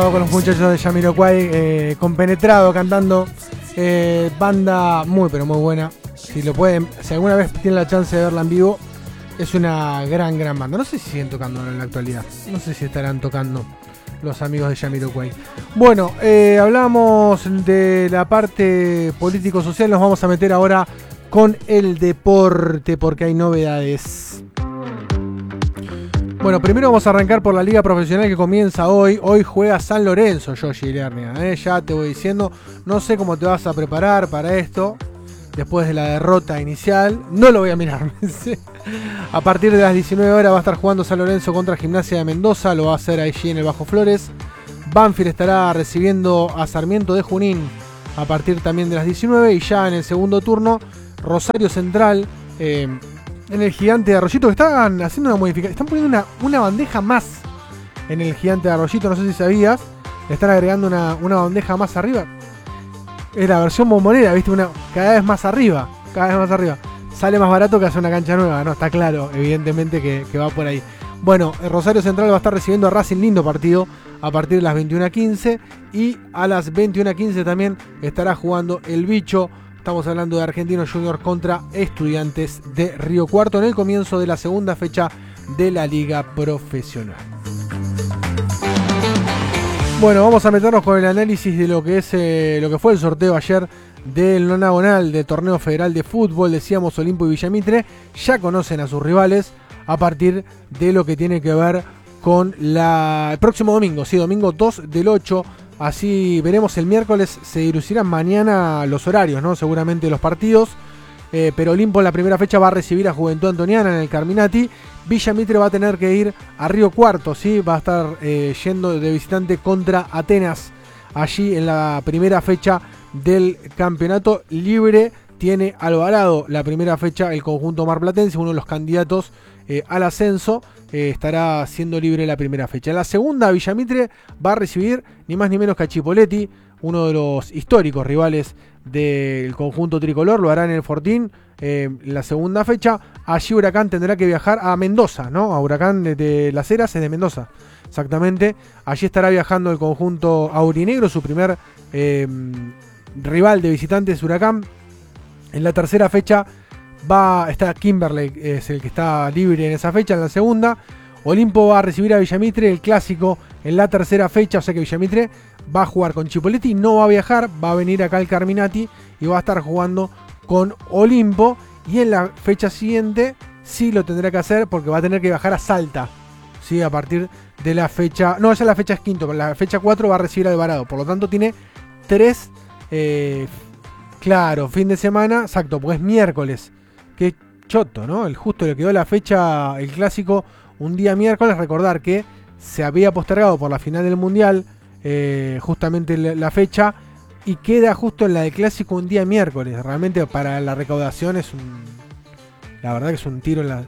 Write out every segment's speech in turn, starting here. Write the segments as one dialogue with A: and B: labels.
A: Con los muchachos de Jamiroquai, compenetrado, cantando, banda muy pero muy buena. Si lo pueden, si alguna vez tienen la chance de verla en vivo, es una gran banda. No sé si siguen tocando en la actualidad, no sé si estarán tocando los amigos de Jamiroquai. Bueno, hablamos de la parte político-social, nos vamos a meter ahora con el deporte porque hay novedades. Bueno, primero vamos a arrancar por la liga profesional que comienza hoy. Hoy juega San Lorenzo, Yoshi Lernia. Ya te voy diciendo, no sé cómo te vas a preparar para esto. Después de la derrota inicial, no lo voy a mirar. A partir de las 19 horas va a estar jugando San Lorenzo contra Gimnasia de Mendoza. Lo va a hacer allí en el Bajo Flores. Banfield estará recibiendo a Sarmiento de Junín a partir también de las 19. Y ya en el segundo turno, Rosario Central... en el Gigante de Arroyito, que están haciendo una modificación. Están poniendo una bandeja más en el Gigante de Arroyito. No sé si sabías. Le están agregando una bandeja más arriba. Es la versión bombonera, ¿viste? Cada vez más arriba. Sale más barato que hacer una cancha nueva, ¿no? Está claro, evidentemente, que va por ahí. Bueno, Rosario Central va a estar recibiendo a Racing, lindo partido, a partir de las 21:15. Y a las 21:15 también estará jugando el Bicho. Estamos hablando de Argentinos Juniors contra Estudiantes de Río Cuarto en el comienzo de la segunda fecha de la Liga Profesional. Bueno, vamos a meternos con el análisis de lo que es lo que fue el sorteo ayer del nonagonal del Torneo Federal de Fútbol. Decíamos Olimpo y Villamitre ya conocen a sus rivales a partir de lo que tiene que ver con el próximo domingo, sí, domingo 2 del 8. Así veremos el miércoles, se diluirán mañana los horarios, ¿no? Seguramente los partidos. Pero Olimpo en la primera fecha va a recibir a Juventud Antoniana en el Carminati. Villamitre va a tener que ir a Río Cuarto, ¿sí? Va a estar yendo de visitante contra Atenas. Allí en la primera fecha del campeonato libre tiene Alvarado la primera fecha el conjunto marplatense, uno de los candidatos al ascenso. Estará siendo libre la primera fecha. En la segunda, Villamitre va a recibir ni más ni menos que a Chipolletti, uno de los históricos rivales del conjunto tricolor. Lo hará en el Fortín en la segunda fecha. Allí Huracán tendrá que viajar a Mendoza, ¿no? A Huracán de Las Heras, es de Mendoza, exactamente. Allí estará viajando el conjunto aurinegro, su primer rival de visitantes, Huracán. En la tercera fecha está Kimberley, es el que está libre en esa fecha. En la segunda, Olimpo va a recibir a Villamitre, el clásico, en la tercera fecha. O sea que Villamitre va a jugar con Chipolletti, no va a viajar, va a venir acá al Carminati y va a estar jugando con Olimpo. Y en la fecha siguiente sí lo tendrá que hacer porque va a tener que viajar a Salta, ¿sí? A partir de la fecha... No, esa es la fecha quinto, pero la fecha 4 va a recibir a Alvarado. Por lo tanto tiene 3... claro, fin de semana, exacto, pues es miércoles. Qué choto, ¿no? Justo le quedó la fecha, el clásico, un día miércoles. Recordar que se había postergado por la final del Mundial, justamente la fecha, y queda justo en la del clásico un día miércoles. Realmente para la recaudación la verdad que es un tiro en la...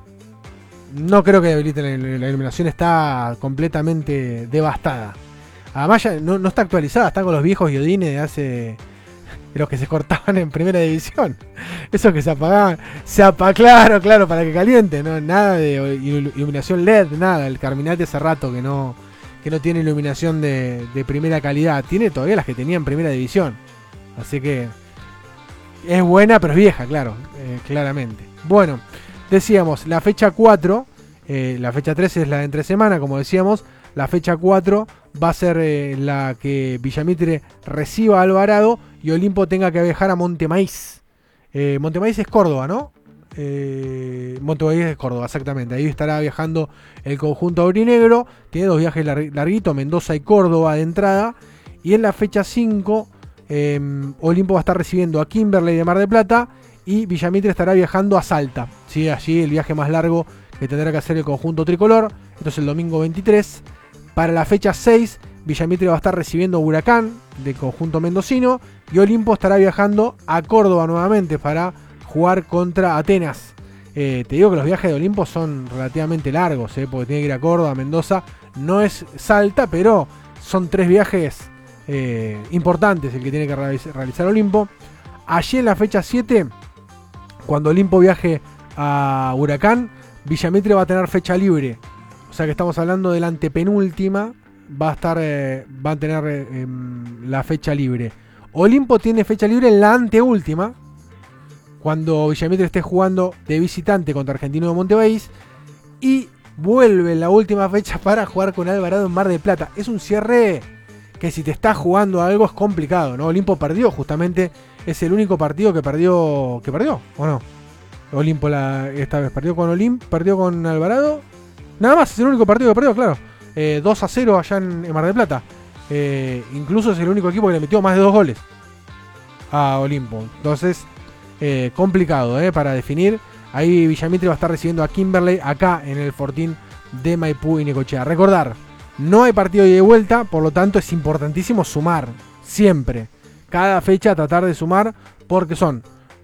A: No creo que debiliten la iluminación, está completamente devastada. Además ya no está actualizada, está con los viejos iodines de hace... los que se cortaban en primera división. Esos que se apagaban. Claro, para que caliente, ¿no? Nada de iluminación LED, nada. El Carminati hace rato que no tiene iluminación de primera calidad. Tiene todavía las que tenía en primera división. Así que es buena, pero es vieja, claro. Claramente. Bueno, decíamos, la fecha 4, la fecha 3 es la de entre semana, como decíamos. La fecha 4 va a ser la que Villamitre reciba a Alvarado y Olimpo tenga que viajar a Montemaíz. Montemaíz es Córdoba, ¿no? Montemaíz es Córdoba, exactamente. Ahí estará viajando el conjunto aurinegro. Tiene 2 viajes larguitos, Mendoza y Córdoba de entrada. Y en la fecha 5, Olimpo va a estar recibiendo a Kimberley de Mar del Plata y Villamitre estará viajando a Salta. ¿Sí? Allí el viaje más largo que tendrá que hacer el conjunto tricolor. Esto es el domingo 23. Para la fecha 6, Villamitre va a estar recibiendo a Huracán del conjunto mendocino y Olimpo estará viajando a Córdoba nuevamente para jugar contra Atenas. Te digo que los viajes de Olimpo son relativamente largos, porque tiene que ir a Córdoba, Mendoza. No es Salta, pero son 3 viajes importantes el que tiene que realizar Olimpo. Allí en la fecha 7, cuando Olimpo viaje a Huracán, Villamitre va a tener fecha libre. O sea que estamos hablando de la antepenúltima va a tener la fecha libre. Olimpo tiene fecha libre en la anteúltima, cuando Villamitre esté jugando de visitante contra Argentino de Montevideo, y vuelve en la última fecha para jugar con Alvarado en Mar del Plata. Es un cierre que si te estás jugando algo es complicado, ¿no? Olimpo perdió, justamente es el único partido que perdió, ¿o no? Olimpo esta vez perdió con Alvarado. Nada más, es el único partido que perdió, claro. 2-0 allá en Mar del Plata. Incluso es el único equipo que le metió más de 2 goles a Olimpo. Entonces, complicado para definir. Ahí Villamitre va a estar recibiendo a Kimberley acá en el Fortín de Maipú y Necochea. Recordar, no hay partido de vuelta, por lo tanto es importantísimo sumar. Siempre. Cada fecha tratar de sumar, porque son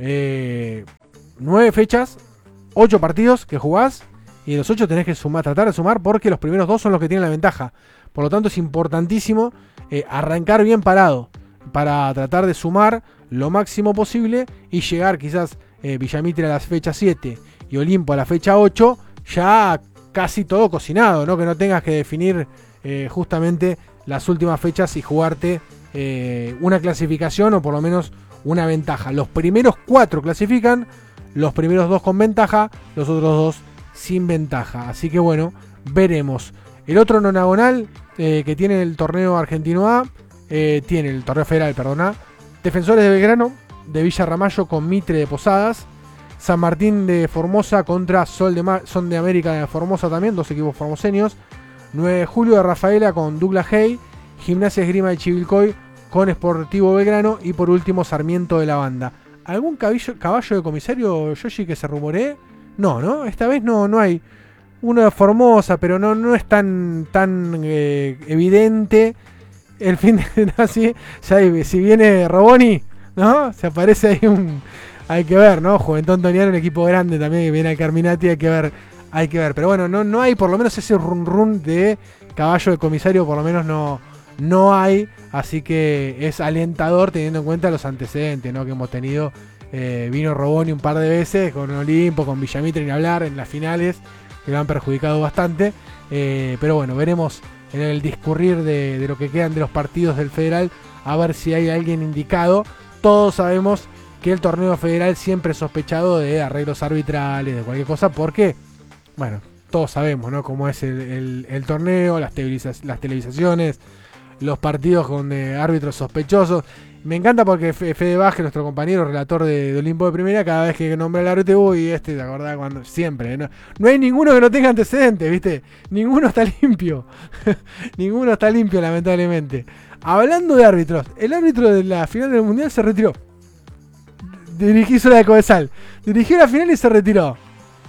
A: 9 fechas, 8 partidos que jugás, y de los 8 tenés que tratar de sumar, porque los primeros 2 son los que tienen la ventaja. Por lo tanto es importantísimo arrancar bien parado para tratar de sumar lo máximo posible y llegar quizás Villamitre a la fecha 7 y Olimpo a la fecha 8 ya casi todo cocinado, ¿no? Que no tengas que definir justamente las últimas fechas y jugarte una clasificación o por lo menos una ventaja. Los primeros 4 clasifican, los primeros 2 con ventaja, los otros 2 sin ventaja. Así que bueno, veremos. El otro nonagonal que tiene el torneo argentino A, tiene el torneo federal, perdona, Defensores de Belgrano de Villa Ramallo con Mitre de Posadas, San Martín de Formosa contra Son de América de Formosa también, 2 equipos formoseños, 9 de Julio de Rafaela con Douglas Hay, Gimnasia Esgrima de Chivilcoy con Sportivo Belgrano y por último Sarmiento de la Banda. ¿Algún caballo de comisario, Yoshi, que se rumoree? No, esta vez no hay. Uno de Formosa, pero no es tan evidente. El fin de así, ya si viene Roboni, ¿no? Se aparece ahí hay que ver, ¿no? Juventón Toniano, un equipo grande también que viene al Carminati, hay que ver. Pero bueno, no hay por lo menos ese run de caballo de comisario, por lo menos no hay. Así que es alentador teniendo en cuenta los antecedentes, ¿no? Que hemos tenido. Vino Roboni un par de veces con Olimpo, con Villamitre ni hablar en las finales, que lo han perjudicado bastante. Pero bueno, veremos en el discurrir de lo que quedan de los partidos del Federal, a ver si hay alguien indicado. Todos sabemos que el torneo federal siempre es sospechado de arreglos arbitrales, de cualquier cosa, porque, bueno, todos sabemos, ¿no? Cómo es el torneo, las televisaciones, los partidos con árbitros sospechosos. Me encanta porque Fede Vázquez, nuestro compañero relator de Olimpo de Primera, cada vez que nombra el árbitro, ¿te acordás cuando? Siempre, no hay ninguno que no tenga antecedentes, ¿viste? Ninguno está limpio. Ninguno está limpio, lamentablemente. Hablando de árbitros, el árbitro de la final del Mundial se retiró. Hizo la de Cobesal. Dirigió la final y se retiró.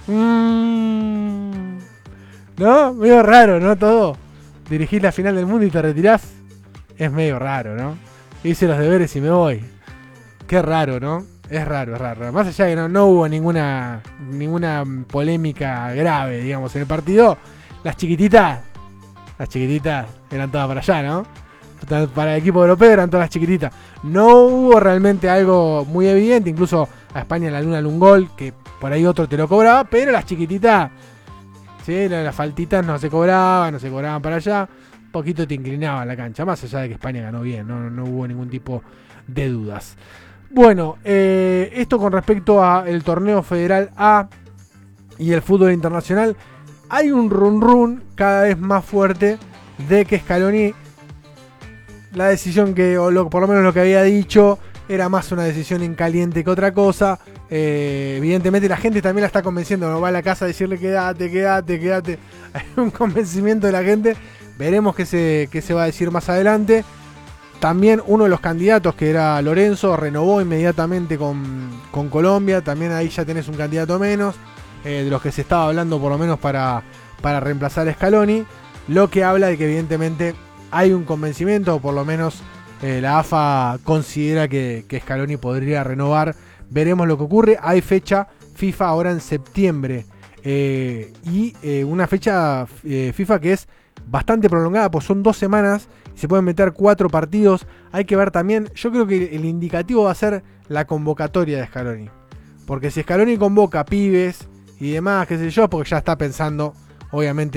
A: ¿No? Medio raro, ¿no? Todo. Dirigís la final del mundo y te retirás. Es medio raro, ¿no? Hice los deberes y me voy. Qué raro, ¿no? Es raro. Más allá de que no hubo ninguna polémica grave, digamos, en el partido, las chiquititas eran todas para allá, ¿no? Para el equipo europeo eran todas las chiquititas. No hubo realmente algo muy evidente. Incluso a España le anularon un gol que por ahí otro te lo cobraba, pero las chiquititas, ¿sí? Las faltitas no se cobraban para allá. Un poquito te inclinaba la cancha, más allá de que España ganó bien, no hubo ningún tipo de dudas. Bueno, esto con respecto al torneo federal A y el fútbol internacional. Hay un run cada vez más fuerte de que Scaloni, la decisión por lo menos lo que había dicho, era más una decisión en caliente que otra cosa. Evidentemente la gente también la está convenciendo, no va a la casa a decirle quédate. Hay un convencimiento de la gente. Veremos qué se va a decir más adelante. También uno de los candidatos, que era Lorenzo, renovó inmediatamente con Colombia. También ahí ya tenés un candidato menos, de los que se estaba hablando por lo menos para reemplazar a Scaloni. Lo que habla de que evidentemente hay un convencimiento, o por lo menos la AFA considera que Scaloni podría renovar. Veremos lo que ocurre. Hay fecha FIFA ahora en septiembre. Y una fecha FIFA que es bastante prolongada, pues son 2 semanas y se pueden meter 4 partidos. Hay que ver también, yo creo que el indicativo va a ser la convocatoria de Scaloni, porque si Scaloni convoca pibes y demás, qué sé yo, porque ya está pensando obviamente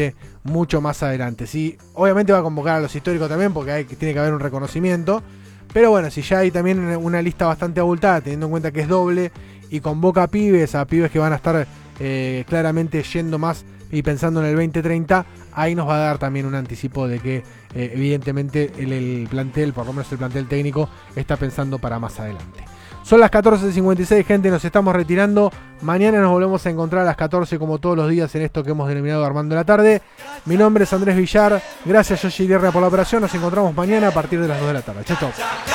A: mucho más adelante. Sí, obviamente va a convocar a los históricos también porque tiene que haber un reconocimiento. Pero bueno, si ya hay también una lista bastante abultada, teniendo en cuenta que es doble y convoca a pibes que van a estar claramente yendo más y pensando en el 2030, ahí nos va a dar también un anticipo de que evidentemente el plantel, por lo menos el plantel técnico, está pensando para más adelante. Son las 14:56, gente, nos estamos retirando. Mañana nos volvemos a encontrar a las 14 como todos los días en esto que hemos denominado Armando la Tarde. Mi nombre es Andrés Villar, gracias Yoshi Guerra por la operación, nos encontramos mañana a partir de las 2 de la tarde. Chau, chau.